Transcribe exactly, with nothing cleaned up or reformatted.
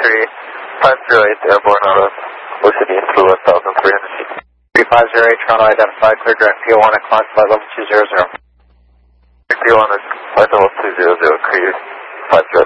three five zero eight, airborne out of Lucid East, one thousand three hundred feet. three five zero eight, Toronto identified, clear direct P O one o'clock, flight level two zero zero. P O one is flight level two zero zero, clear five zero